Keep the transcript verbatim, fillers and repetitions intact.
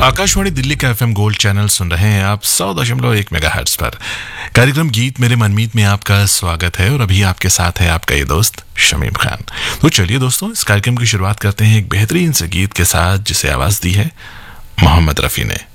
आकाशवाणी दिल्ली का FM gold channel सुन रहे हैं आप सौ दशमलव एक मेगाहर्ट्ज पर। कार्यक्रम गीत मेरे मनमीत में आपका स्वागत है और अभी आपके साथ है आपका ये दोस्त शमीम खान। तो चलिए दोस्तों, इस कार्यक्रम की शुरुआत करते हैं एक बेहतरीन से गीत के साथ जिसे आवाज दी है मोहम्मद रफी ने।